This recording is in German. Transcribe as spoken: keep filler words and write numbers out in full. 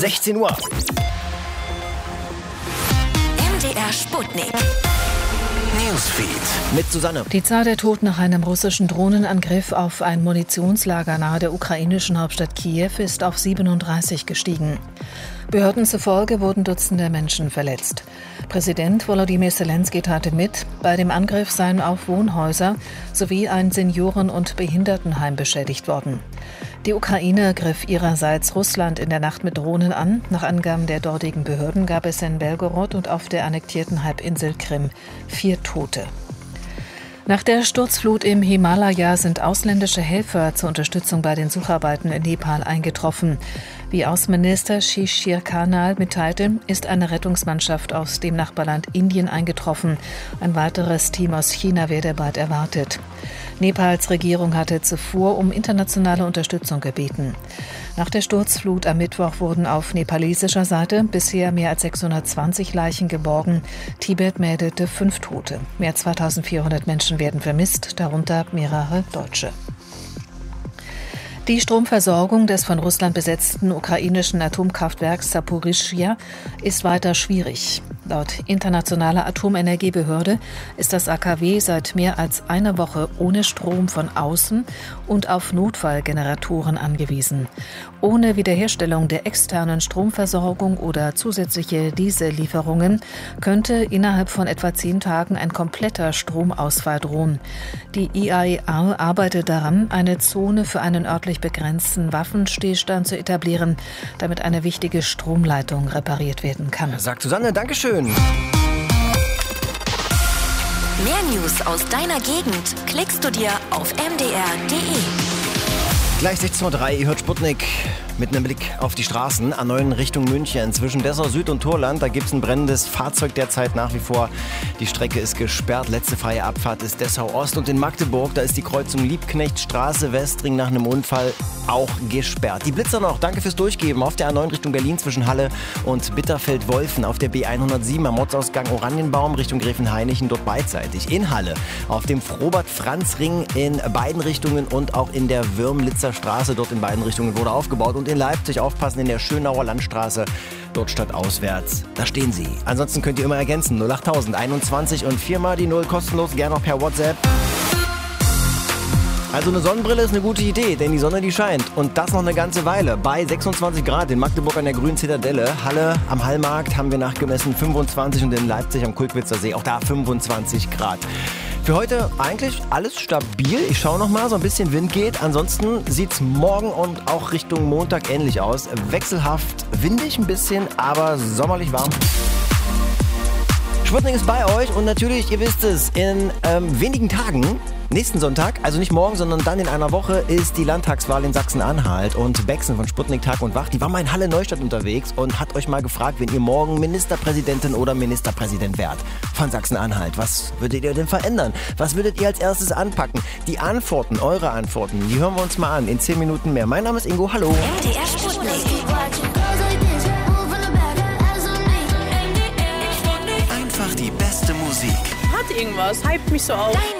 sechzehn Uhr. M D R Sputnik. Newsfeed. Mit Susanne. Die Zahl der Toten nach einem russischen Drohnenangriff auf ein Munitionslager nahe der ukrainischen Hauptstadt Kiew ist auf siebenunddreißig gestiegen. Behörden zufolge wurden Dutzende Menschen verletzt. Präsident Volodymyr Zelensky teilte mit, bei dem Angriff seien auch Wohnhäuser sowie ein Senioren- und Behindertenheim beschädigt worden. Die Ukraine griff ihrerseits Russland in der Nacht mit Drohnen an. Nach Angaben der dortigen Behörden gab es in Belgorod und auf der annektierten Halbinsel Krim vier Tote. Nach der Sturzflut im Himalaya sind ausländische Helfer zur Unterstützung bei den Sucharbeiten in Nepal eingetroffen. Wie Außenminister Shishir Kanal mitteilte, ist eine Rettungsmannschaft aus dem Nachbarland Indien eingetroffen. Ein weiteres Team aus China werde bald erwartet. Nepals Regierung hatte zuvor um internationale Unterstützung gebeten. Nach der Sturzflut am Mittwoch wurden auf nepalesischer Seite bisher mehr als sechshundertzwanzig Leichen geborgen. Tibet meldete fünf Tote. Mehr als zweitausendvierhundert Menschen werden vermisst, darunter mehrere Deutsche. Die Stromversorgung des von Russland besetzten ukrainischen Atomkraftwerks Saporischschja ist weiter schwierig. Laut Internationaler Atomenergiebehörde ist das A K W seit mehr als einer Woche ohne Strom von außen und auf Notfallgeneratoren angewiesen. Ohne Wiederherstellung der externen Stromversorgung oder zusätzliche Diesellieferungen könnte innerhalb von etwa zehn Tagen ein kompletter Stromausfall drohen. Die I A E A arbeitet daran, eine Zone für einen örtlich begrenzten Waffenstillstand zu etablieren, damit eine wichtige Stromleitung repariert werden kann. Sagt Susanne, Dankeschön. Mehr News aus deiner Gegend klickst du dir auf m d r punkt d e. Gleich sechzehn Uhr drei, ihr hört Sputnik mit einem Blick auf die Straßen. A neun Richtung München. Zwischen Dessau Süd und Torland, da gibt es ein brennendes Fahrzeug derzeit nach wie vor. Die Strecke ist gesperrt. Letzte freie Abfahrt ist Dessau Ost. Und in Magdeburg, da ist die Kreuzung Liebknechtstraße Westring nach einem Unfall auch gesperrt. Die Blitzer noch, danke fürs Durchgeben. Auf der A neun Richtung Berlin zwischen Halle und Bitterfeld-Wolfen. Auf der B hundertsieben am Ortsausgang Oranienbaum Richtung Gräfenhainichen, dort beidseitig. In Halle auf dem Frobert-Franz-Ring in beiden Richtungen und auch in der Würmlitzer Straße, dort in beiden Richtungen wurde aufgebaut. Und in Leipzig aufpassen, in der Schönauer Landstraße, dort stadtauswärts. Da stehen sie. Ansonsten könnt ihr immer ergänzen. null acht null null einundzwanzig und viermal die null kostenlos, gerne auch per WhatsApp. Also eine Sonnenbrille ist eine gute Idee, denn die Sonne, die scheint. Und das noch eine ganze Weile. Bei sechsundzwanzig Grad in Magdeburg an der Grünen Zitadelle. Halle am Hallmarkt haben wir nachgemessen fünfundzwanzig und in Leipzig am Kulkwitzer See auch da fünfundzwanzig Grad. Für heute eigentlich alles stabil. Ich schaue noch mal, so ein bisschen Wind geht. Ansonsten sieht es morgen und auch Richtung Montag ähnlich aus. Wechselhaft, windig ein bisschen, aber sommerlich warm. Sputnik ist bei euch und natürlich, ihr wisst es, in ähm, wenigen Tagen, nächsten Sonntag, also nicht morgen, sondern dann in einer Woche, ist die Landtagswahl in Sachsen-Anhalt. Und Bexen von Sputnik Tag und Wach, die war mal in Halle Neustadt unterwegs und hat euch mal gefragt, wenn ihr morgen Ministerpräsidentin oder Ministerpräsident wärt von Sachsen-Anhalt. Was würdet ihr denn verändern? Was würdet ihr als erstes anpacken? Die Antworten, eure Antworten, die hören wir uns mal an in zehn Minuten mehr. Mein Name ist Ingo, hallo. M D R Sputnik. Einfach die beste Musik. Hat irgendwas, hypt mich so auf. Deine